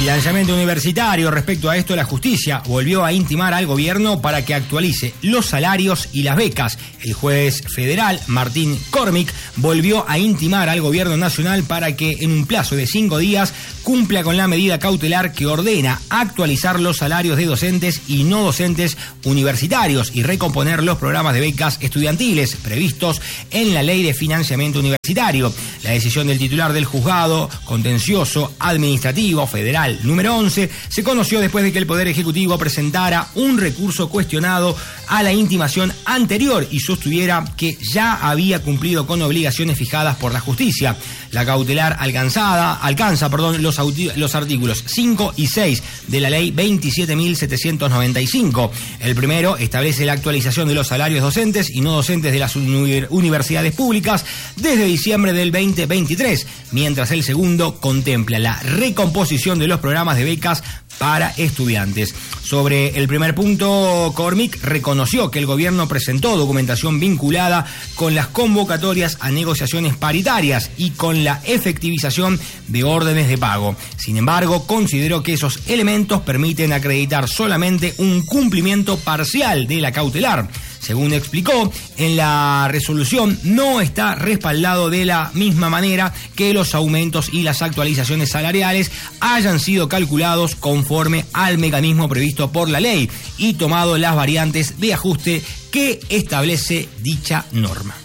Financiamiento universitario. Respecto a esto, la justicia volvió a intimar al gobierno para que actualice los salarios y las becas. El juez federal, Martín Cormick, volvió a intimar al gobierno nacional para que en un plazo de 5 días cumpla con la medida cautelar que ordena actualizar los salarios de docentes y no docentes universitarios y recomponer los programas de becas estudiantiles previstos en la Ley de Financiamiento Universitario. La decisión del titular del Juzgado Contencioso Administrativo Federal número 11 se conoció después de que el Poder Ejecutivo presentara un recurso cuestionado a la intimación anterior y sostuviera que ya había cumplido con obligaciones fijadas por la justicia. La cautelar alcanza los artículos 5 y 6 de la Ley 27.795. El primero establece la actualización de los salarios docentes y no docentes de las universidades públicas desde diciembre del 2023, mientras el segundo contempla la recomposición de los programas de becas para estudiantes. Sobre el primer punto, Cormick reconoció que el gobierno presentó documentación vinculada con las convocatorias a negociaciones paritarias y con la efectivización de órdenes de pago. Sin embargo, consideró que esos elementos permiten acreditar solamente un cumplimiento parcial de la cautelar. Según explicó, en la resolución no está respaldado de la misma manera que los aumentos y las actualizaciones salariales hayan sido calculados conforme al mecanismo previsto por la ley y tomado las variantes de ajuste que establece dicha norma.